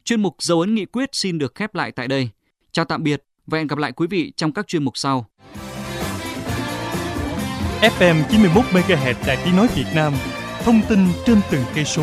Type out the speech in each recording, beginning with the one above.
Chuyên mục Dấu ấn nghị quyết xin được khép lại tại đây. Chào tạm biệt và hẹn gặp lại quý vị trong các chuyên mục sau. FM 91 MHz Đài Tiếng nói Việt Nam, thông tin trên từng cây số.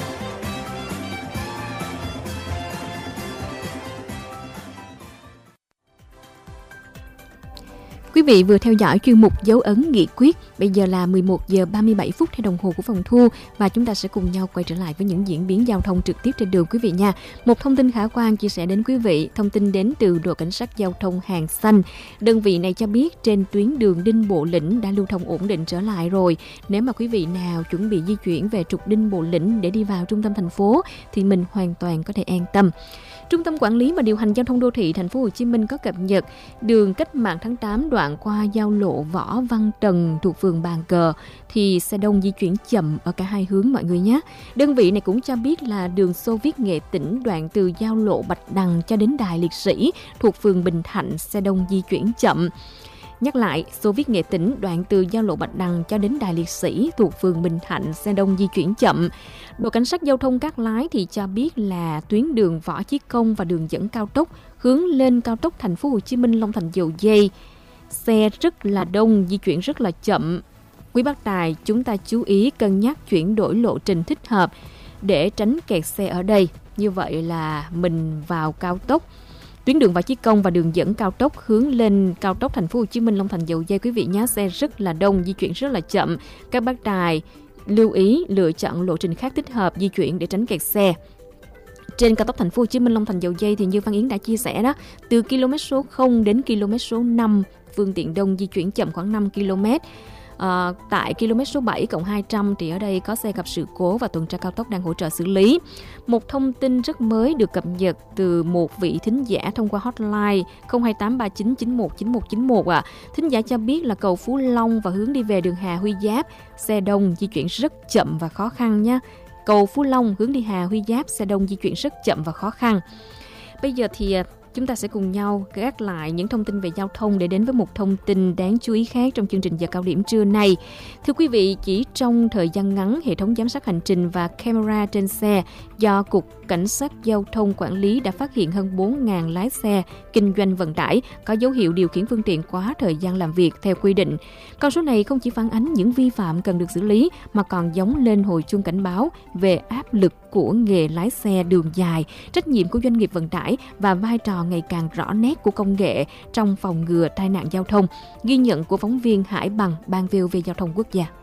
Quý vị vừa theo dõi chuyên mục Dấu ấn nghị quyết. Bây giờ là 11 giờ 37 phút theo đồng hồ của phòng thu và chúng ta sẽ cùng nhau quay trở lại với những diễn biến giao thông trực tiếp trên đường quý vị nha. Một thông tin khả quan chia sẻ đến quý vị, thông tin đến từ đội cảnh sát giao thông Hàng Xanh. Đơn vị này cho biết trên tuyến đường Đinh Bộ Lĩnh đã lưu thông ổn định trở lại rồi. Nếu mà quý vị nào chuẩn bị di chuyển về trục Đinh Bộ Lĩnh để đi vào trung tâm thành phố thì mình hoàn toàn có thể an tâm. Trung tâm Quản lý và Điều hành Giao thông Đô thị Thành phố Hồ Chí Minh có cập nhật đường Cách mạng tháng 8 đoạn qua giao lộ Võ Văn Tần thuộc phường Bàn Cờ thì xe đông di chuyển chậm ở cả hai hướng mọi người nhé. Đơn vị này cũng cho biết là đường Xô Viết Nghệ Tĩnh đoạn từ giao lộ Bạch Đằng cho đến Đài Liệt Sĩ thuộc phường Bình Thạnh xe đông di chuyển chậm. Nhắc lại, Xô Viết Nghệ Tĩnh đoạn từ giao lộ Bạch Đằng cho đến Đài Liệt Sĩ thuộc phường Bình Thạnh xe đông di chuyển chậm. Đội cảnh sát giao thông Cát Lái thì cho biết là tuyến đường Võ Chí Công và đường dẫn cao tốc hướng lên cao tốc Thành phố Hồ Chí Minh Long Thành Dầu Giây xe rất là đông, di chuyển rất là chậm. Quý bác tài chúng ta chú ý cân nhắc chuyển đổi lộ trình thích hợp để tránh kẹt xe ở đây. Như vậy là mình vào cao tốc tuyến đường Võ Chí Công và đường dẫn cao tốc hướng lên cao tốc Thành phố Hồ Chí Minh Long Thành Dầu Giây, quý vị nhé, xe rất là đông, di chuyển rất là chậm. Các bác tài lưu ý lựa chọn lộ trình khác thích hợp di chuyển để tránh kẹt xe. Trên cao tốc Thành phố Hồ Chí Minh Long Thành Dầu Giây thì như Văn Yến đã chia sẻ đó, từ km số 0 đến km số 5 phương tiện đông di chuyển chậm khoảng 5 km. Tại km số 7 cộng 200 thì ở đây có xe gặp sự cố và tuần tra cao tốc đang hỗ trợ xử lý. Một thông tin rất mới được cập nhật từ một vị thính giả thông qua hotline 02839919191 Thính giả cho biết là cầu Phú Long và hướng đi về đường Hà Huy Giáp xe đông di chuyển rất chậm và khó khăn nha. Cầu Phú Long hướng đi Hà Huy Giáp xe đông di chuyển rất chậm và khó khăn. Bây giờ thì chúng ta sẽ cùng nhau gác lại những thông tin về giao thông để đến với một thông tin đáng chú ý khác trong chương trình giờ cao điểm trưa nay. Thưa quý vị, chỉ trong thời gian ngắn, hệ thống giám sát hành trình và camera trên xe do Cục Cảnh sát Giao thông quản lý đã phát hiện hơn 4.000 lái xe kinh doanh vận tải có dấu hiệu điều khiển phương tiện quá thời gian làm việc theo quy định. Con số này không chỉ phản ánh những vi phạm cần được xử lý mà còn gióng lên hồi chuông cảnh báo về áp lực của nghề lái xe đường dài, trách nhiệm của doanh nghiệp vận tải và vai trò ngày càng rõ nét của công nghệ trong phòng ngừa tai nạn giao thông. Ghi nhận của phóng viên Hải Bằng, Ban VOV Giao thông Quốc gia.